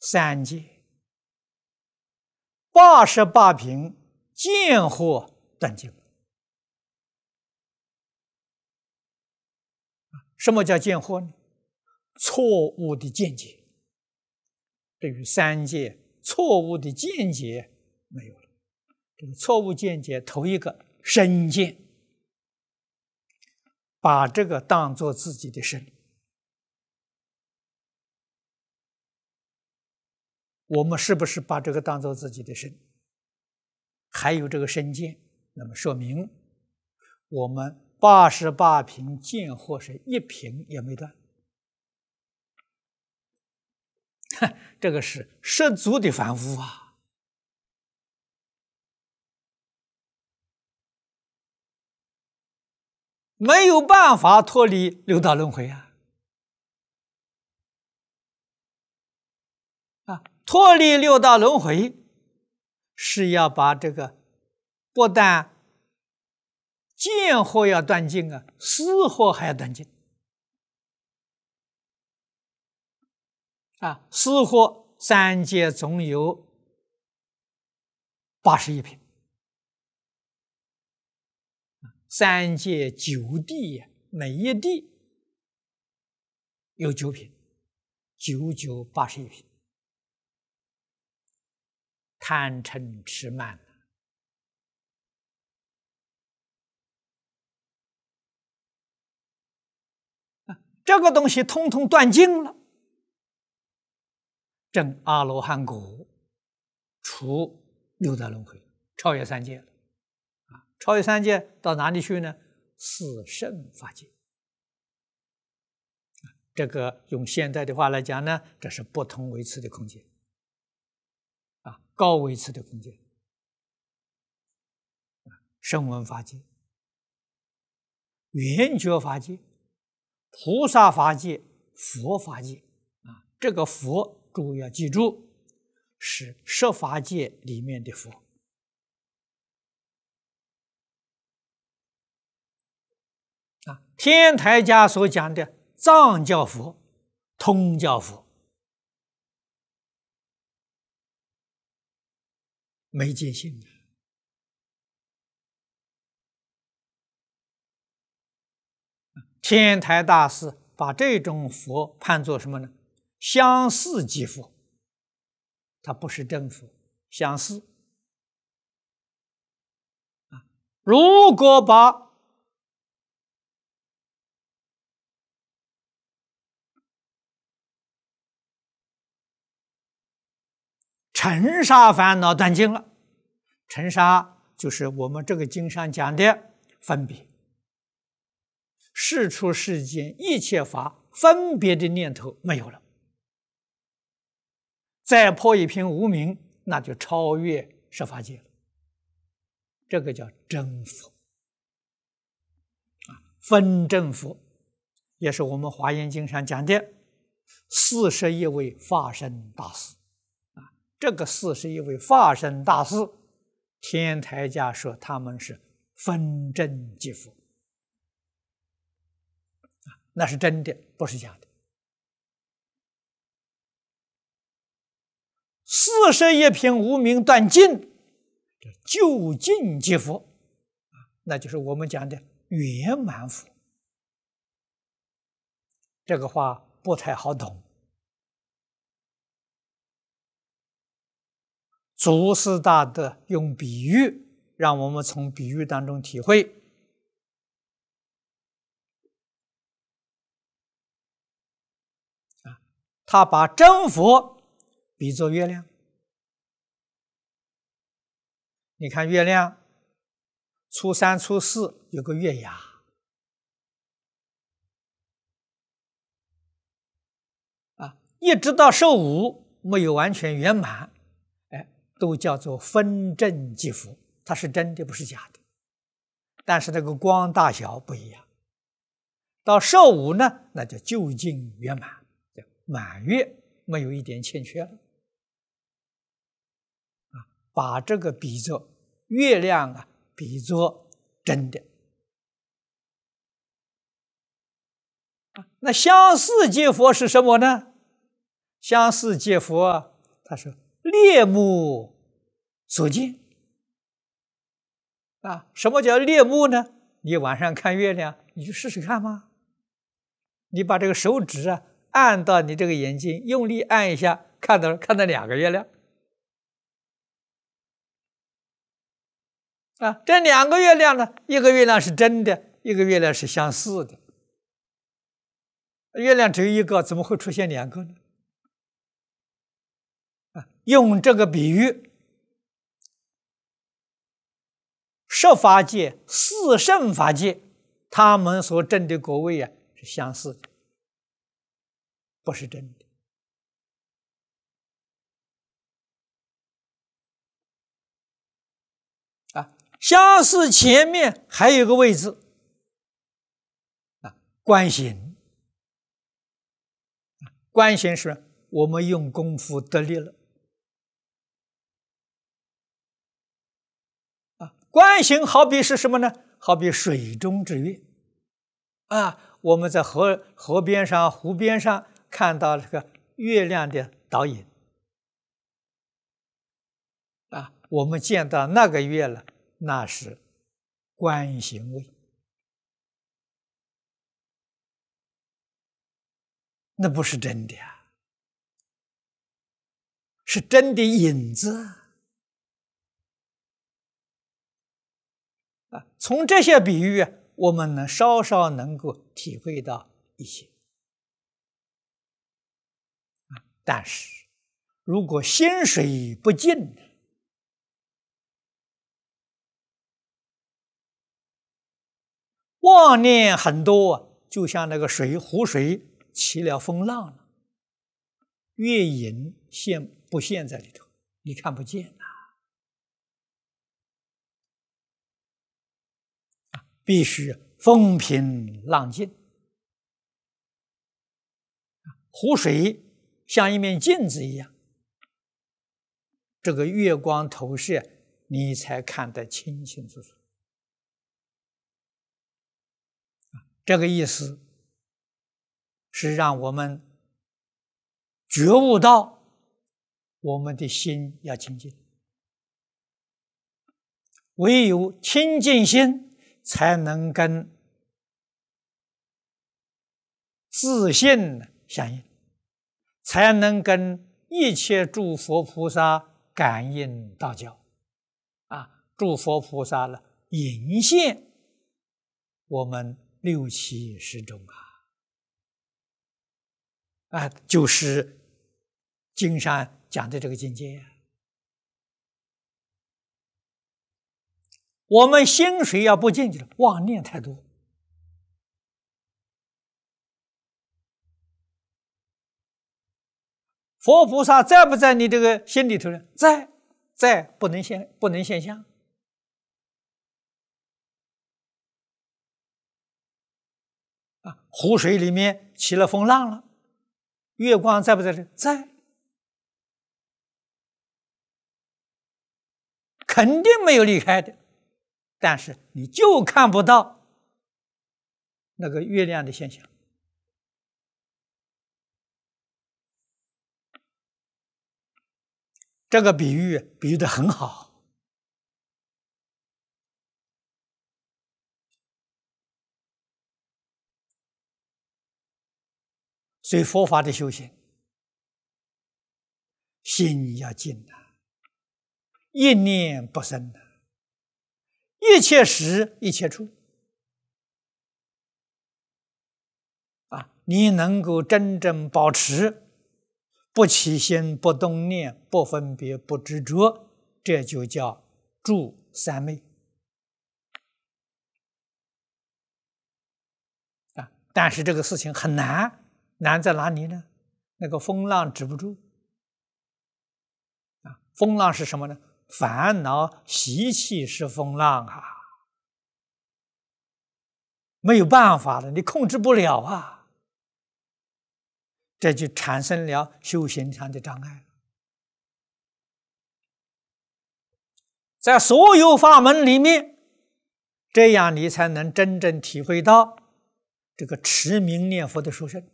三界88品见惑断尽。什么叫见惑呢？错误的见解。对于三界错误的见解没有了。这个错误见解，头一个身见，把这个当作自己的身。我们是不是把这个当作自己的身？还有这个身见，那么说明我们88品见惑是一品也没断。这个是十足的反悟啊！没有办法脱离六道轮回啊！脱离六道轮回是要把这个不但见惑要断尽啊，思惑还要断尽啊！思惑三界总有81品，三界9地，每一地有9品，9、9、81品。贪嗔痴慢，这个东西通通断尽了，证阿罗汉果，除六道轮回，超越三界了。超越三界到哪里去呢？四圣法界。这个用现代的话来讲呢，这是不同维次的空间。高维次的空间，声闻法界、圆觉法界、菩萨法界、佛法界这个佛诸位要记住，是十法界里面的佛。天台家所讲的藏教佛、通教佛，没见性的。天台大师把这种佛判作什么呢？相似即佛，它不是真佛，相似。如果把尘沙烦恼断尽了，尘沙就是我们这个经上讲的分别，世出世间一切法分别的念头没有了，再破一品无明，那就超越十法界了。这个叫真佛分真佛，也是我们华严经上讲的41位法身大士。这个41位法身大士，天台家说他们是分真即佛，那是真的，不是假的。41品无明断尽，究竟即佛，那就是我们讲的圆满佛。这个话不太好懂，祖师大德用比喻，让我们从比喻当中体会。他把真佛比作月亮。你看月亮，初3、初4有个月牙，一直到15没有完全圆满，都叫做分真即佛，它是真的，不是假的。但是那个光大小不一样。到15呢，那就究竟圆满，叫满月，没有一点欠缺了。把这个比作月亮比作真的。那相似即佛是什么呢？相似即佛他说猎目所见啊。什么叫猎目呢？你晚上看月亮，你去试试看吗？你把这个手指啊按到你这个眼睛，用力按一下，看到2个月亮啊。这2个月亮呢，一个月亮是真的，一个月亮是相似的。月亮只有一个，怎么会出现2个呢？啊，用这个比喻，十法界、四圣法界，他们所证的果位啊是相似的，不是真的。啊，相似前面还有个位置啊，观行。观行是我们用功夫得力了啊。观行好比是什么呢？好比水中之月啊。我们在河边上、湖边上看到这个月亮的倒影啊，我们见到那个月了，那是观行位，那不是真的呀，是真的影子啊。从这些比喻啊，我们能稍稍能够体会到一些啊。但是如果心水不净，妄念很多啊，就像那个湖水起了风浪了，月影不现在里头，你看不见呐。必须风平浪静，湖水像一面镜子一样，这个月光投射，你才看得清清楚楚。这个意思是让我们觉悟到我们的心要清净，唯有清净心才能跟自信相应，才能跟一切诸佛菩萨感应道交啊。诸佛菩萨了引现我们6七10种啊，就是经上讲的这个境界。我们心水要不净，就是妄念太多。佛菩萨在不在你这个心里头呢？在，不能现象。啊，湖水里面起了风浪了，月光在不在这？在，肯定没有离开的。但是你就看不到那个月亮的现象。这个比喻得很好。所以佛法的修行，心要静啊，一念不生啊，一切时一切处啊，你能够真正保持不起心、不动念、不分别、不执着，这就叫住三昧啊。但是这个事情很难，难在哪里呢？那个风浪止不住啊。风浪是什么呢？烦恼习气是风浪啊，没有办法了，你控制不了啊，这就产生了修行上的障碍。在所有法门里面，这样你才能真正体会到这个持名念佛的殊胜。